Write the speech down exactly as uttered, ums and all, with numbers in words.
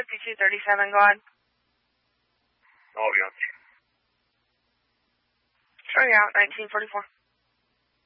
fifty-two thirty-seven, go ahead. Oh, yeah. Sure, you're out, nineteen forty-four.